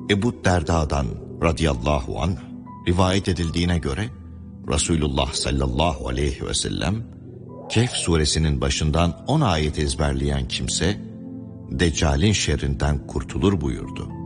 Ebu Derda'dan radıyallahu anh rivayet edildiğine göre Resulullah sallallahu aleyhi ve sellem Kehf suresinin başından 10 ayet ezberleyen kimse Deccal'in şerrinden kurtulur buyurdu.